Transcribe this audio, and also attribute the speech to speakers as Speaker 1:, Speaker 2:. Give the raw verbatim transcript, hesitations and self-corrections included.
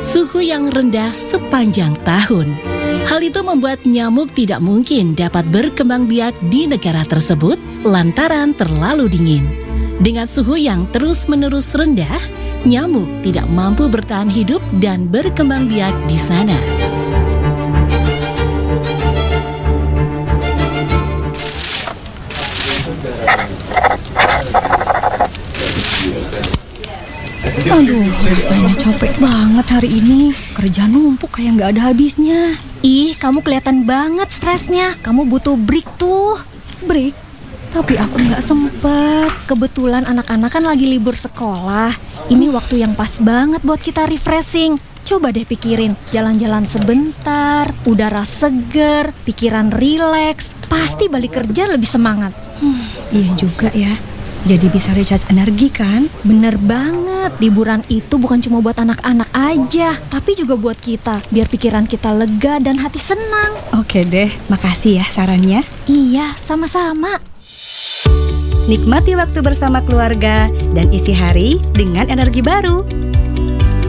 Speaker 1: suhu yang rendah sepanjang tahun. Hal itu membuat nyamuk tidak mungkin dapat berkembang biak di negara tersebut lantaran terlalu dingin. Dengan suhu yang terus-menerus rendah, nyamuk tidak mampu bertahan hidup dan berkembang biak di sana.
Speaker 2: Aduh, rasanya capek banget hari ini. Kerjaan numpuk kayak nggak ada habisnya.
Speaker 3: Ih, kamu kelihatan banget stresnya. Kamu butuh break tuh.
Speaker 2: Break? Tapi aku nggak sempet.
Speaker 3: Kebetulan anak-anak kan lagi libur sekolah. Ini waktu yang pas banget buat kita refreshing. Coba deh pikirin, jalan-jalan sebentar, udara seger, pikiran rileks. Pasti balik kerja lebih semangat.
Speaker 2: Hmm, iya juga ya. Jadi bisa recharge energi kan?
Speaker 3: Bener banget, liburan itu bukan cuma buat anak-anak aja, tapi juga buat kita, biar pikiran kita lega dan hati senang.
Speaker 2: Oke deh, makasih ya sarannya.
Speaker 3: Iya, sama-sama.
Speaker 2: Nikmati waktu bersama keluarga dan isi hari dengan energi baru.